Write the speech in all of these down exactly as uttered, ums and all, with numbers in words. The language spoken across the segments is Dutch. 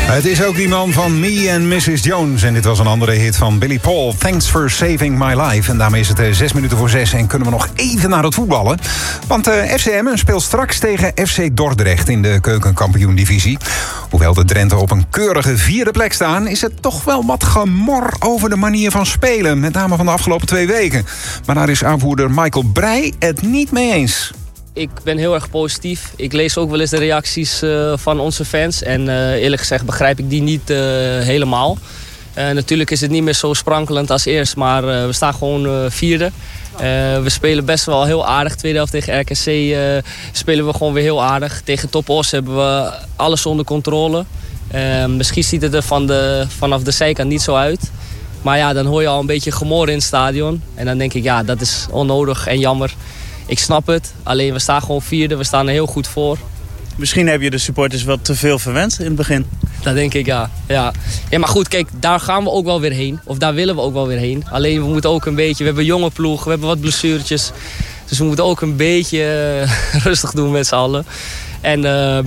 Het is ook die man van Me and missus Jones. En dit was een andere hit van Billy Paul. Thanks for saving my life. En daarmee is het uh, zes minuten voor zes. En kunnen we nog even naar het voetballen. Want uh, F C Emmen speelt straks tegen F C Dordrecht in de keukenkampioen-divisie. Hoewel de Drenthe op een keurige vierde plek staan, is het toch wel wat gemor over de manier van spelen. Met name van de afgelopen twee weken. Maar daar is aanvoerder Michael Breij het niet mee eens. Ik ben heel erg positief. Ik lees ook wel eens de reacties uh, van onze fans. En uh, eerlijk gezegd begrijp ik die niet uh, helemaal. Uh, natuurlijk is het niet meer zo sprankelend als eerst. Maar uh, we staan gewoon uh, vierde. Uh, we spelen best wel heel aardig. Tweede helft tegen R K C uh, spelen we gewoon weer heel aardig. Tegen Top Os hebben we alles onder controle. Uh, misschien ziet het er van de, vanaf de zijkant niet zo uit. Maar ja, dan hoor je al een beetje gemor in het stadion. En dan denk ik, ja, dat is onnodig en jammer. Ik snap het, alleen we staan gewoon vierde, we staan er heel goed voor. Misschien heb je de supporters wat te veel verwend in het begin. Dat denk ik, ja. ja. Ja, maar goed, kijk, daar gaan we ook wel weer heen. Of daar willen we ook wel weer heen. Alleen we moeten ook een beetje, we hebben een jonge ploeg, we hebben wat blessuretjes. Dus we moeten ook een beetje uh, rustig doen met z'n allen. En uh,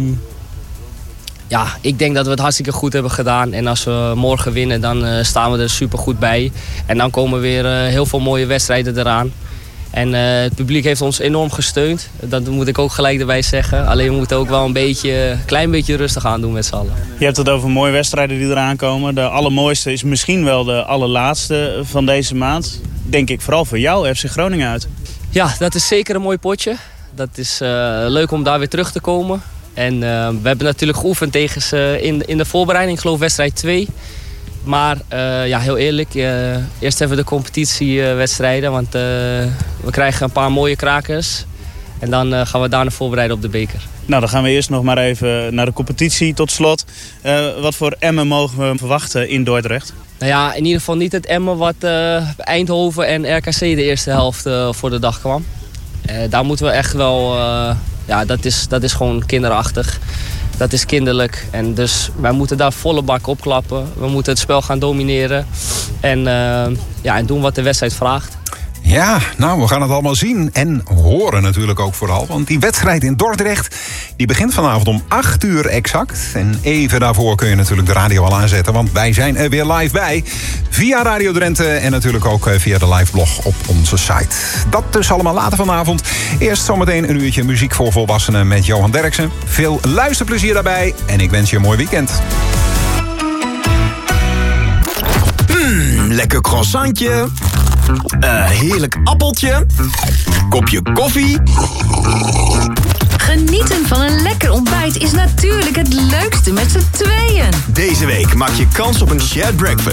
ja, ik denk dat we het hartstikke goed hebben gedaan. En als we morgen winnen, dan uh, staan we er super goed bij. En dan komen weer uh, heel veel mooie wedstrijden eraan. En uh, het publiek heeft ons enorm gesteund. Dat moet ik ook gelijk erbij zeggen. Alleen we moeten ook wel een beetje, een klein beetje rustig aan doen met z'n allen. Je hebt het over mooie wedstrijden die eraan komen. De allermooiste is misschien wel de allerlaatste van deze maand. Denk ik vooral voor jou, F C Groningen uit. Ja, dat is zeker een mooi potje. Dat is uh, leuk om daar weer terug te komen. En uh, we hebben natuurlijk geoefend tegen ze in, in de voorbereiding. Ik geloof wedstrijd twee. Maar uh, ja, heel eerlijk, uh, eerst even de competitiewedstrijden. Uh, want uh, we krijgen een paar mooie krakers. En dan uh, gaan we daarna voorbereiden op de beker. Nou, dan gaan we eerst nog maar even naar de competitie tot slot. Uh, wat voor Emmen mogen we verwachten in Dordrecht? Nou ja, in ieder geval niet het Emmen wat uh, Eindhoven en R K C de eerste helft uh, voor de dag kwam. Uh, daar moeten we echt wel... Uh, ja, dat is, dat is gewoon kinderachtig. Dat is kinderlijk. En dus wij moeten daar volle bak op klappen. We moeten het spel gaan domineren. En, uh, ja, en doen wat de wedstrijd vraagt. Ja, nou, we gaan het allemaal zien en horen natuurlijk ook vooral. Want die wedstrijd in Dordrecht, die begint vanavond om acht uur exact. En even daarvoor kun je natuurlijk de radio al aanzetten, want wij zijn er weer live bij. Via Radio Drenthe en natuurlijk ook via de liveblog op onze site. Dat dus allemaal later vanavond. Eerst zometeen een uurtje muziek voor volwassenen met Johan Derksen. Veel luisterplezier daarbij en ik wens je een mooi weekend. Mm, lekker croissantje. Uh, heerlijk appeltje. Kopje koffie. Genieten van een lekker ontbijt is natuurlijk het leukste met z'n tweeën. Deze week maak je kans op een shared breakfast